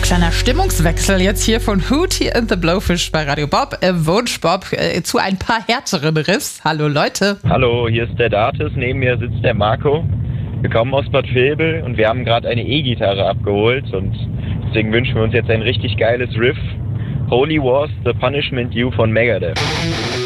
Kleiner Stimmungswechsel jetzt hier von Hootie and the Blowfish bei Radio Bob. Wunsch Bob zu ein paar härteren Riffs. Hallo Leute. Hallo, hier ist der Datis, neben mir sitzt der Marco. Wir kommen aus Bad Vilbel und wir haben gerade eine E-Gitarre abgeholt und deswegen wünschen wir uns jetzt ein richtig geiles Riff. Holy Wars, The Punishment You von Megadeth.